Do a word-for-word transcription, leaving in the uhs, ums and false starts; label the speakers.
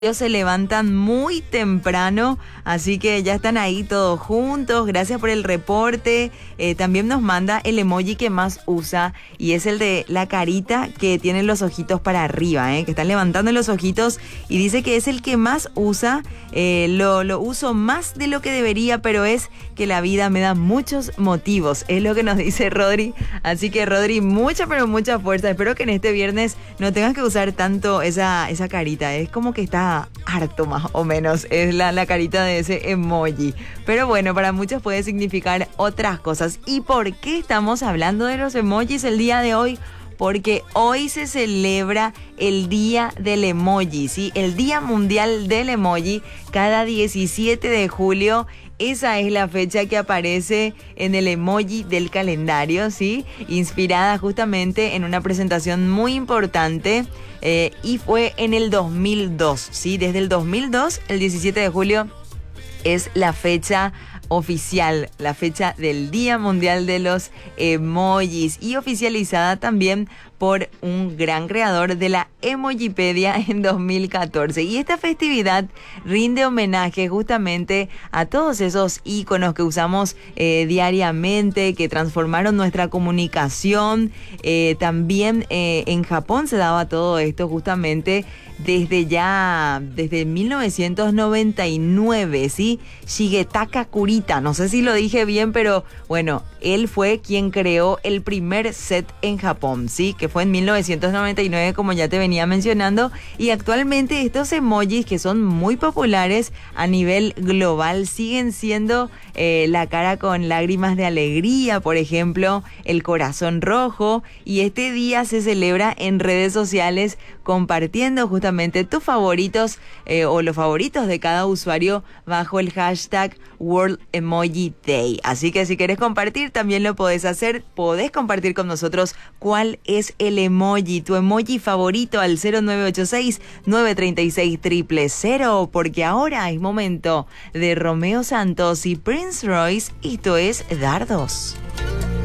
Speaker 1: Ellos se levantan muy temprano, así que ya están ahí todos juntos. Gracias por el reporte. Eh, también nos manda el emoji que más usa y es el de la carita que tiene los ojitos para arriba, eh, que están levantando los ojitos y dice que es el que más usa. Eh, lo, lo uso más de lo que debería, pero es que la vida me da muchos motivos. Es lo que nos dice Rodri. Así que Rodri, mucha pero mucha fuerza. Espero que en este viernes no tengas que usar tanto esa, esa carita. Es como que está harto más o menos, es la, la carita de ese emoji. Pero bueno, para muchos puede significar otras cosas. ¿Y por qué estamos hablando de los emojis el día de hoy? Porque hoy se celebra el Día del Emoji, ¿sí? El Día Mundial del Emoji, cada diecisiete de julio. Esa es la fecha que aparece en el emoji del calendario, ¿sí? Inspirada justamente en una presentación muy importante eh, y fue en el dos mil dos, ¿sí? Desde el dos mil dos, el diecisiete de julio es la fecha oficial, la fecha del Día Mundial de los Emojis y oficializada también por un gran creador de la Emojipedia en dos mil catorce. Y esta festividad rinde homenaje justamente a todos esos íconos que usamos eh, diariamente, que transformaron nuestra comunicación. Eh, también eh, en Japón se daba todo esto justamente desde ya, desde mil novecientos noventa y nueve, ¿sí? Shigetaka Kurita, no sé si lo dije bien, pero bueno, él fue quien creó el primer set en Japón, ¿sí? Que fue en mil novecientos noventa y nueve, como ya te venía mencionando, y actualmente estos emojis que son muy populares a nivel global siguen siendo eh, la cara con lágrimas de alegría, por ejemplo, el corazón rojo, y este día se celebra en redes sociales compartiendo justamente tus favoritos eh, o los favoritos de cada usuario bajo el hashtag World Emoji Day. Así que si quieres compartir también lo podés hacer, podés compartir con nosotros cuál es el emoji, tu emoji favorito al cero nueve ocho seis, nueve tres seis, cero cero cero, porque ahora es momento de Romeo Santos y Prince Royce. Esto es Dardos.